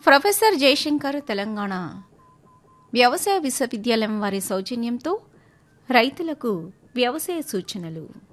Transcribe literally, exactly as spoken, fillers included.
Professor Jayashankar Telangana వ్యవసాయ విశ్వవిద్యాలయం వారి సౌజన్యంతో రైతులకు వ్యవసాయ సూచనలు.